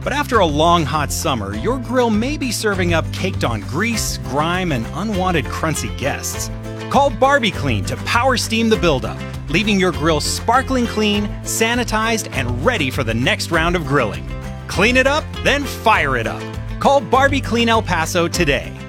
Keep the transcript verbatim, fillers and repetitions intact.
But after a long hot summer, your grill may be serving up caked on grease, grime, and unwanted crunchy guests. Call Barbie-Clean to power steam the buildup, leaving your grill sparkling clean, sanitized, and ready for the next round of grilling. Clean it up, then fire it up. Call Barbie-Clean El Paso today.